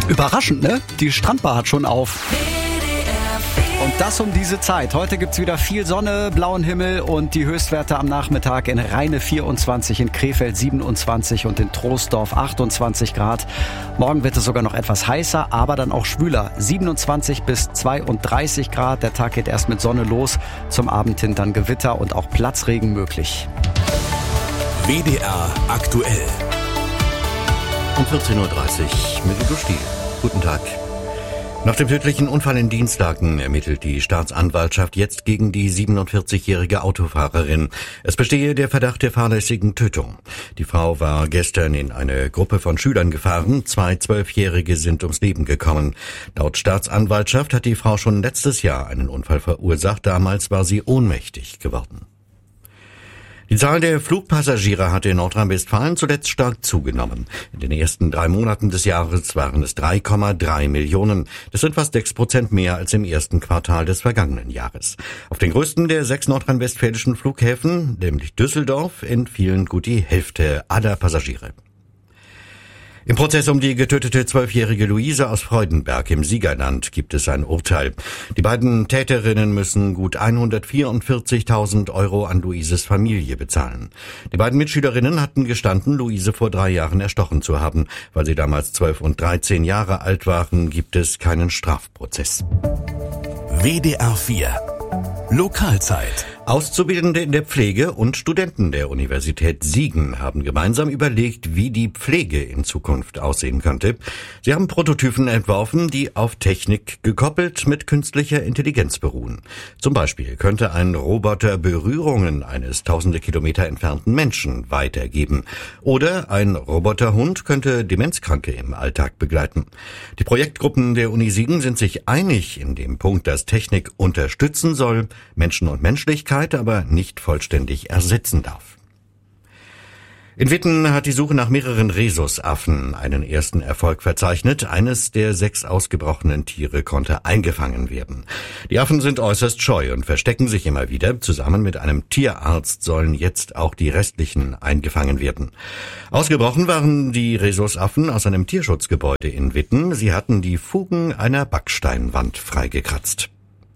Überraschend, ne? Die Strandbar hat schon auf. Und das um diese Zeit. Heute gibt's wieder viel Sonne, blauen Himmel und die Höchstwerte am Nachmittag in Rheine 24, in Krefeld 27 und in Troisdorf 28 Grad. Morgen wird es sogar noch etwas heißer, aber dann auch schwüler. 27 bis 32 Grad. Der Tag geht erst mit Sonne los. Zum Abend hin dann Gewitter und auch Platzregen möglich. WDR aktuell. Um 14.30 Uhr mit Udo Stiel. Guten Tag. Nach dem tödlichen Unfall in Dienstlaken ermittelt die Staatsanwaltschaft jetzt gegen die 47-jährige Autofahrerin. Es bestehe der Verdacht der fahrlässigen Tötung. Die Frau war gestern in eine Gruppe von Schülern gefahren. 2 12-Jährige sind ums Leben gekommen. Laut Staatsanwaltschaft hat die Frau schon letztes Jahr einen Unfall verursacht. Damals war sie ohnmächtig geworden. Die Zahl der Flugpassagiere hat in Nordrhein-Westfalen zuletzt stark zugenommen. In den ersten 3 Monaten des Jahres waren es 3,3 Millionen. Das sind fast 6% mehr als im ersten Quartal des vergangenen Jahres. Auf den größten der 6 nordrhein-westfälischen Flughäfen, nämlich Düsseldorf, entfielen gut die Hälfte aller Passagiere. Im Prozess um die getötete 12-jährige Luise aus Freudenberg im Siegerland gibt es ein Urteil. Die beiden Täterinnen müssen gut 144.000 Euro an Luises Familie bezahlen. Die beiden Mitschülerinnen hatten gestanden, Luise vor 3 Jahren erstochen zu haben. Weil sie damals 12 und 13 Jahre alt waren, gibt es keinen Strafprozess. WDR 4 Lokalzeit. Auszubildende in der Pflege und Studenten der Universität Siegen haben gemeinsam überlegt, wie die Pflege in Zukunft aussehen könnte. Sie haben Prototypen entworfen, die auf Technik gekoppelt mit künstlicher Intelligenz beruhen. Zum Beispiel könnte ein Roboter Berührungen eines tausende Kilometer entfernten Menschen weitergeben. Oder ein Roboterhund könnte Demenzkranke im Alltag begleiten. Die Projektgruppen der Uni Siegen sind sich einig in dem Punkt, dass Technik unterstützen soll, Menschen und Menschlichkeit aber nicht vollständig ersetzen darf. In Witten hat die Suche nach mehreren Rhesusaffen einen ersten Erfolg verzeichnet. Eines der 6 ausgebrochenen Tiere konnte eingefangen werden. Die Affen sind äußerst scheu und verstecken sich immer wieder. Zusammen mit einem Tierarzt sollen jetzt auch die restlichen eingefangen werden. Ausgebrochen waren die Rhesusaffen aus einem Tierschutzgebäude in Witten. Sie hatten die Fugen einer Backsteinwand freigekratzt.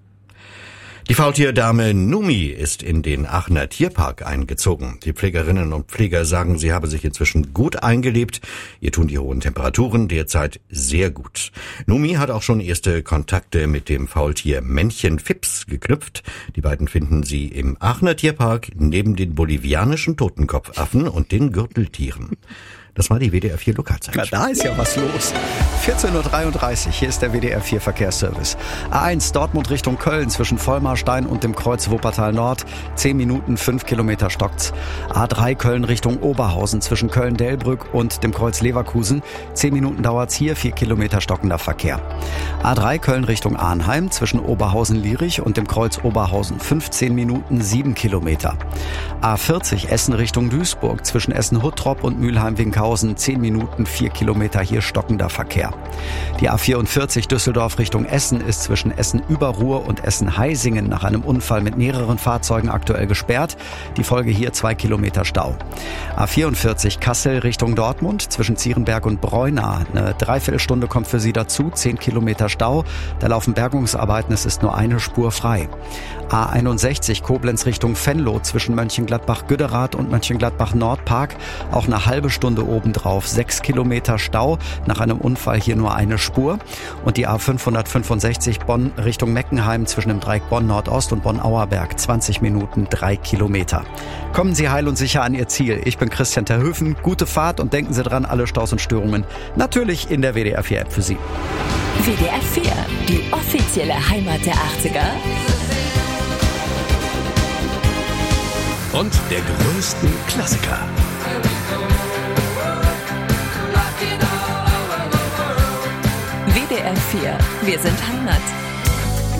Die Faultierdame Numi ist in den Aachener Tierpark eingezogen. Die Pflegerinnen und Pfleger sagen, sie habe sich inzwischen gut eingelebt. Ihr tun die hohen Temperaturen derzeit sehr gut. Numi hat auch schon erste Kontakte mit dem Faultier-Männchen Fips geknüpft. Die beiden finden sie im Aachener Tierpark neben den bolivianischen Totenkopfaffen und den Gürteltieren. Das war die WDR 4 Lokalzeit. Na, da ist ja was los. 14.33 Uhr, hier ist der WDR 4 Verkehrsservice. A1 Dortmund Richtung Köln zwischen Vollmarstein und dem Kreuz Wuppertal Nord. 10 Minuten, 5 Kilometer stockt's. A3 Köln Richtung Oberhausen zwischen Köln-Delbrück und dem Kreuz Leverkusen. 10 Minuten dauert's hier, 4 Kilometer stockender Verkehr. A3 Köln Richtung Arnheim zwischen Oberhausen-Lierich und dem Kreuz Oberhausen. 15 Minuten, 7 Kilometer. A40 Essen Richtung Duisburg zwischen Essen-Huttrop und Mülheim-Winkhausen. 10 Minuten, 4 Kilometer, hier stockender Verkehr. Die A44 Düsseldorf Richtung Essen ist zwischen Essen-Überruhr und Essen-Heisingen nach einem Unfall mit mehreren Fahrzeugen aktuell gesperrt. Die Folge hier 2 Kilometer Stau. A44 Kassel Richtung Dortmund zwischen Zierenberg und Breuna. Eine Dreiviertelstunde kommt für Sie dazu, 10 Kilometer Stau. Da laufen Bergungsarbeiten, es ist nur eine Spur frei. A61 Koblenz Richtung Venlo zwischen Mönchengladbach-Güderath und Mönchengladbach-Nordpark. Auch eine halbe Stunde obendrauf. 6 Kilometer Stau. Nach einem Unfall hier nur eine Spur. Und die A565 Bonn Richtung Meckenheim zwischen dem Dreieck Bonn-Nordost und Bonn-Auerberg. 20 Minuten, 3 Kilometer. Kommen Sie heil und sicher an Ihr Ziel. Ich bin Christian Terhöfen. Gute Fahrt und denken Sie dran, alle Staus und Störungen natürlich in der WDR 4 App für Sie. WDR 4, die offizielle Heimat der 80er. Und der größten Klassiker. WDR 4, wir sind Heimat.